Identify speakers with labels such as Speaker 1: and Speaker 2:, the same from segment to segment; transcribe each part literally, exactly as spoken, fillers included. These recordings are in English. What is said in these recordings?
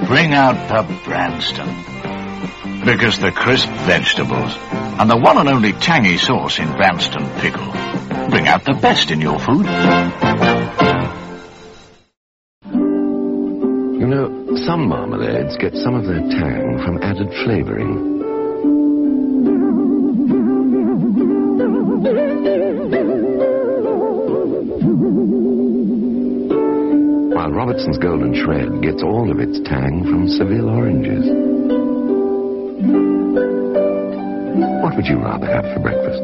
Speaker 1: bring out the Branston. Because the crisp vegetables and the one and only tangy sauce in Branston pickle bring out the best in your food.
Speaker 2: You know, some marmalades get some of their tang from added flavouring. While Robertson's Golden Shred gets all of its tang from Seville oranges. What would you rather have for breakfast?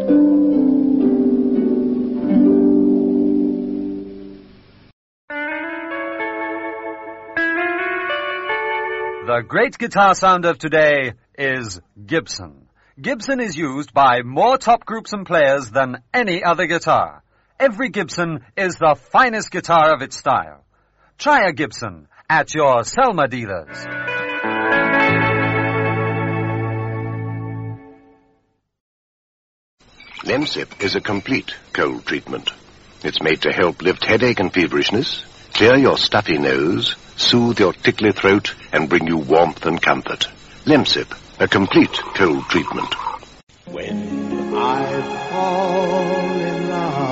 Speaker 3: The great guitar sound of today is Gibson. Gibson is used by more top groups and players than any other guitar. Every Gibson is the finest guitar of its style. Try a Gibson at your Selma dealers.
Speaker 2: Lemsip is a complete cold treatment. It's made to help lift headache and feverishness, clear your stuffy nose, soothe your tickly throat, and bring you warmth and comfort. Lemsip, a complete cold treatment.
Speaker 4: When I fall in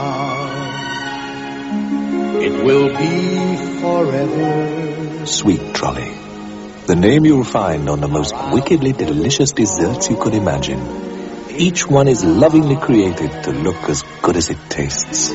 Speaker 4: love, it will be forever.
Speaker 5: Sweet Trolley, the name you'll find on the most wickedly delicious desserts you could imagine. Each one is lovingly created to look as good as it tastes.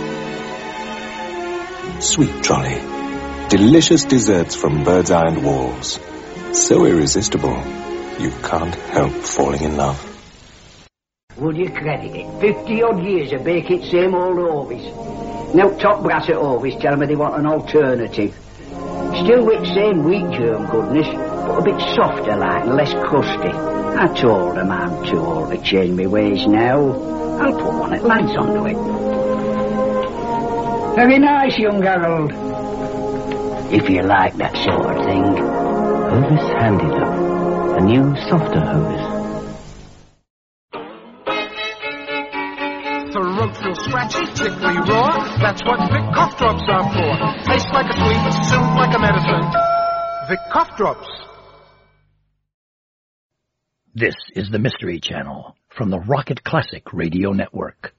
Speaker 5: Sweet Trolley, delicious desserts from Bird's Eye and Walls. So irresistible, you can't help falling in love.
Speaker 6: Would you credit it? Fifty odd years of baking same old Ovis. Now top brass at Ovis tell me they want an alternative. Still with same wheat germ goodness, but a bit softer like and less crusty. I told them I'm too old to change my ways now. I'll put one at lads onto it. Very nice, young Harold. If you like that sort of thing.
Speaker 7: Hovis Handy Love, a new, softer Hovis.
Speaker 8: Throat feel scratchy, tickly raw. That's what Vic cough drops are for. Tastes like a sweet, soothes like a medicine. Vic cough drops.
Speaker 9: This is the Mystery Channel from the Rocket Classic Radio Network.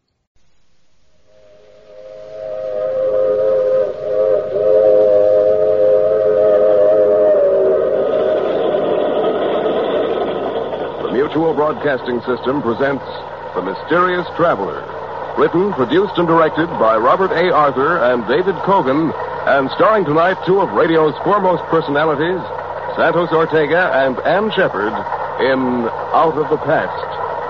Speaker 10: The Mutual Broadcasting System presents The Mysterious Traveler. Written, produced, and directed by Robert A. Arthur and David Cogan, and starring tonight two of radio's foremost personalities, Santos Ortega and Ann Shepard, in Out of the Past.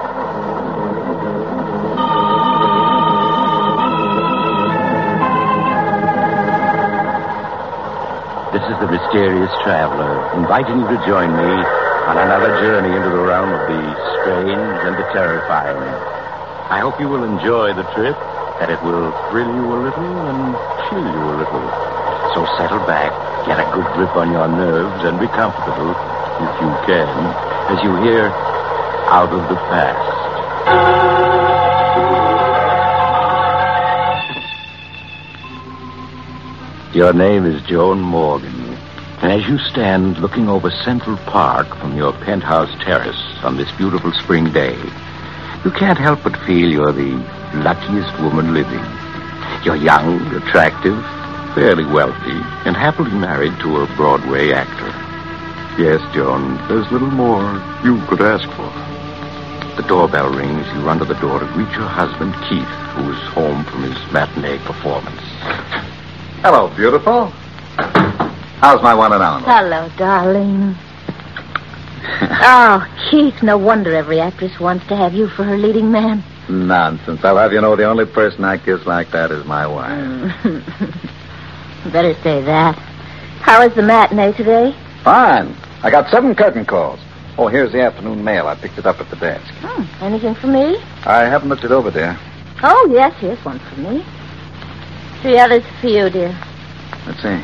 Speaker 7: This is the Mysterious Traveler, inviting you to join me on another journey into the realm of the strange and the terrifying. I hope you will enjoy the trip, that it will thrill you a little and chill you a little. So settle back, get a good grip on your nerves, and be comfortable, if you can, as you hear Out of the Past. Your name is Joan Morgan, and as you stand looking over Central Park from your penthouse terrace on this beautiful spring day, you can't help but feel you're the luckiest woman living. You're young, attractive, fairly wealthy, and happily married to a Broadway actor. Yes, Joan, there's little more you could ask for. The doorbell rings. You run to the door to greet your husband, Keith, who is home from his matinee performance.
Speaker 11: Hello, beautiful. How's my one and only?
Speaker 12: Hello, darling. Oh, Keith, no wonder every actress wants to have you for her leading man.
Speaker 11: Nonsense. I'll have you know the only person I kiss like that is my wife.
Speaker 12: Better say that. How is the matinee today?
Speaker 11: Fine. I got seven curtain calls. Oh, here's the afternoon mail. I picked it up at the desk.
Speaker 12: Hmm, anything for me?
Speaker 11: I haven't looked it over, dear.
Speaker 12: Oh, yes, here's one for me. Three others for you, dear.
Speaker 11: Let's see.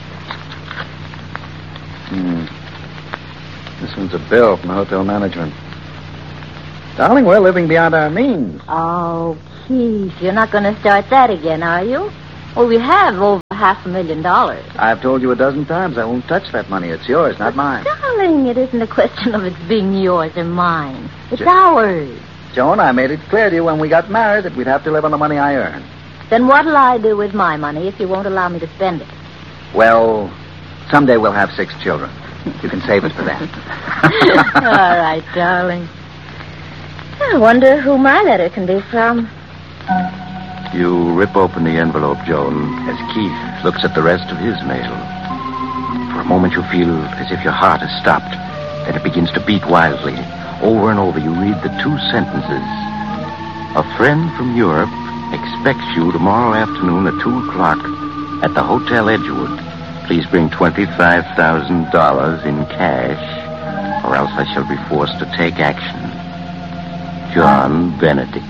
Speaker 11: Hmm. This one's a bill from the hotel management. Darling, we're living beyond our means.
Speaker 12: Oh, Keith, you're not going to start that again, are you? Well, we have over half a million dollars.
Speaker 11: I've told you a dozen times I won't touch that money. It's yours, not mine.
Speaker 12: Darling, it isn't a question of it being yours or mine. It's
Speaker 11: Jo-
Speaker 12: ours.
Speaker 11: Joan, I made it clear to you when we got married that we'd have to live on the money I earn.
Speaker 12: Then what'll I do with my money if you won't allow me to spend it?
Speaker 11: Well, someday we'll have six children. You can save it for that.
Speaker 12: All right, darling. I wonder who my letter can be from.
Speaker 7: You rip open the envelope, Joan, as Keith looks at the rest of his mail. For a moment you feel as if your heart has stopped. Then it begins to beat wildly. Over and over you read the two sentences. A friend from Europe expects you tomorrow afternoon at two o'clock at the Hotel Edgewood. Please bring twenty-five thousand dollars in cash, or else I shall be forced to take action. John Benedict.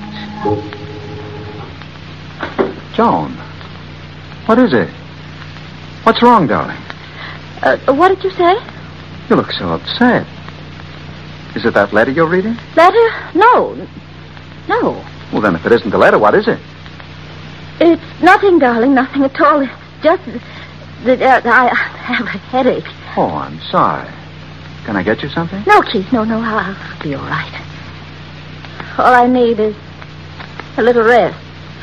Speaker 11: Joan, what is it? What's wrong, darling?
Speaker 12: Uh, what did you say?
Speaker 11: You look so upset. Is it that letter you're reading?
Speaker 12: Letter? No. No.
Speaker 11: Well, then, if it isn't the letter, what is it?
Speaker 12: It's nothing, darling, nothing at all. It's just that uh, I have a headache.
Speaker 11: Oh, I'm sorry. Can I get you something?
Speaker 12: No, Keith, no, no, I'll, I'll be all right. All I need is a little rest.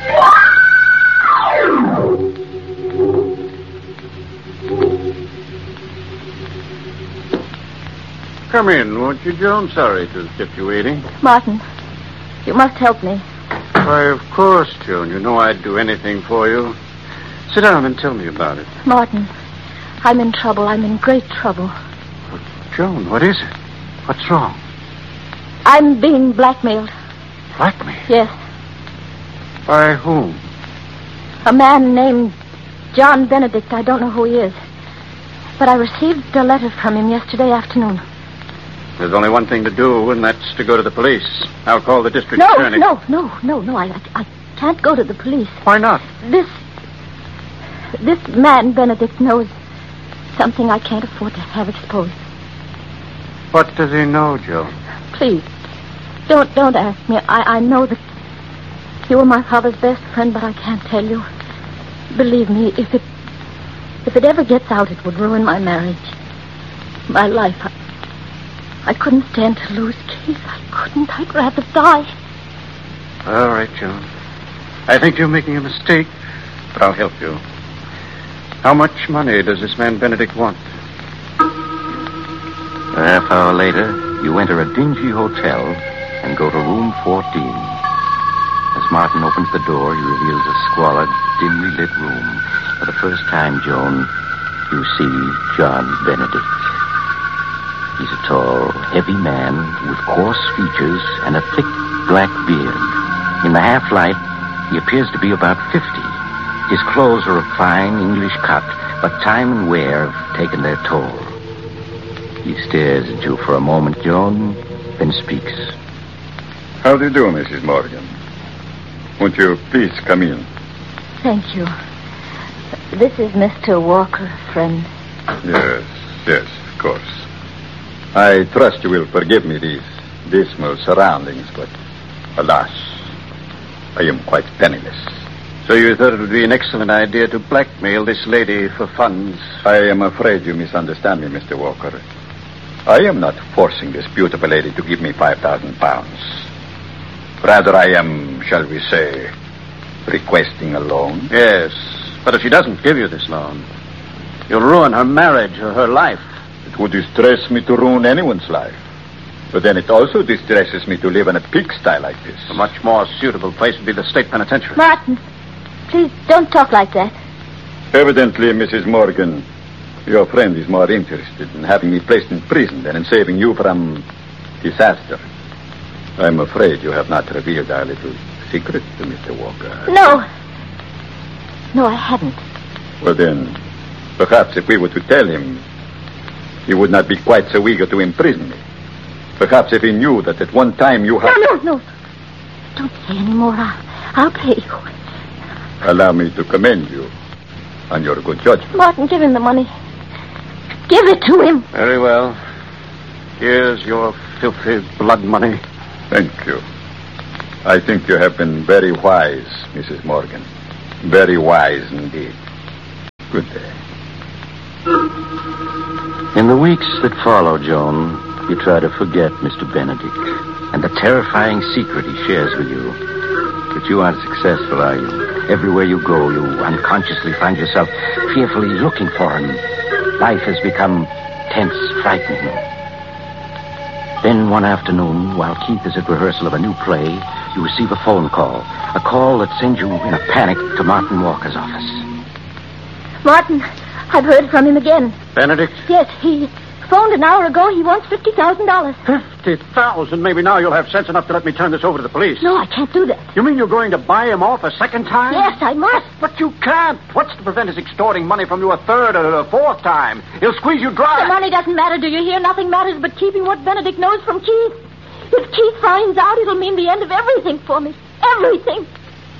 Speaker 13: Come in, won't you, Joan? Sorry to have kept you waiting.
Speaker 12: Martin, you must help me.
Speaker 13: Why, of course, Joan. You know I'd do anything for you. Sit down and tell me about it.
Speaker 12: Martin, I'm in trouble. I'm in great trouble.
Speaker 13: But, Joan, what is it? What's wrong?
Speaker 12: I'm being blackmailed.
Speaker 13: Blackmailed?
Speaker 12: Yes.
Speaker 13: By whom?
Speaker 12: A man named John Benedict. I don't know who he is. But I received a letter from him yesterday afternoon.
Speaker 13: There's only one thing to do, and that's to go to the police. I'll call the district
Speaker 12: no,
Speaker 13: attorney.
Speaker 12: No, no, no, no, I, I, I can't go to the police.
Speaker 13: Why not?
Speaker 12: This, this man, Benedict, knows something I can't afford to have exposed.
Speaker 13: What does he know, Joan?
Speaker 12: Please, don't, don't ask me. I, I know that you were my father's best friend, but I can't tell you. Believe me, if it, if it ever gets out, it would ruin my marriage, my life. I, I couldn't stand to lose Keith. I couldn't. I'd rather die.
Speaker 13: All right, Joan. I think you're making a mistake, but I'll help you. How much money does this man Benedict want?
Speaker 7: A half hour later, you enter a dingy hotel and go to room fourteen. As Martin opens the door, he reveals a squalid, dimly lit room. For the first time, Joan, you see John Benedict. He's a tall, heavy man with coarse features and a thick black beard. In the half-light, he appears to be about fifty. His clothes are of fine English cut, but time and wear have taken their toll. He stares at you for a moment, Joan, then speaks.
Speaker 14: How do you do, Missus Morgan? Won't you please come in?
Speaker 12: Thank you. This is Mister Walker, friend.
Speaker 14: Yes, yes, of course. I trust you will forgive me these dismal surroundings, but alas, I am quite penniless.
Speaker 13: So you thought it would be an excellent idea to blackmail this lady for funds?
Speaker 14: I am afraid you misunderstand me, Mister Walker. I am not forcing this beautiful lady to give me five thousand pounds. Rather, I am, shall we say, requesting a loan.
Speaker 13: Yes, but if she doesn't give you this loan, you'll ruin her marriage or her life.
Speaker 14: It would distress me to ruin anyone's life. But then it also distresses me to live in a pigsty like this.
Speaker 13: A much more suitable place would be the state penitentiary.
Speaker 12: Martin, please don't talk like that.
Speaker 14: Evidently, Missus Morgan, your friend is more interested in having me placed in prison than in saving you from disaster. I'm afraid you have not revealed our little secret to Mister Walker.
Speaker 12: No. No, I haven't.
Speaker 14: Well, then, perhaps if we were to tell him, he would not be quite so eager to imprison me. Perhaps if he knew that at one time you had...
Speaker 12: No, no, no. Don't say any more. I'll, I'll pay you.
Speaker 14: Allow me to commend you on your good judgment.
Speaker 12: Martin, give him the money. Give it to him.
Speaker 13: Very well. Here's your filthy blood money.
Speaker 14: Thank you. I think you have been very wise, Missus Morgan. Very wise indeed. Good day.
Speaker 7: In the weeks that follow, Joan, you try to forget Mister Benedict and the terrifying secret he shares with you. But you aren't successful, are you? Everywhere you go, you unconsciously find yourself fearfully looking for him. Life has become tense, frightening. Then one afternoon, while Keith is at rehearsal of a new play, you receive a phone call. A call that sends you in a panic to Martin Walker's office.
Speaker 12: Martin, I've heard from him again.
Speaker 13: Benedict?
Speaker 12: Yes, he phoned an hour ago. He wants fifty thousand dollars.
Speaker 13: Fifty thousand? Maybe now you'll have sense enough to let me turn this over to the police.
Speaker 12: No, I can't do that.
Speaker 13: You mean you're going to buy him off a second time?
Speaker 12: Yes, I must.
Speaker 13: But you can't. What's to prevent his extorting money from you a third or a fourth time? He'll squeeze you dry.
Speaker 12: The money doesn't matter, do you hear? Nothing matters but keeping what Benedict knows from Keith. If Keith finds out, it'll mean the end of everything for me. Everything.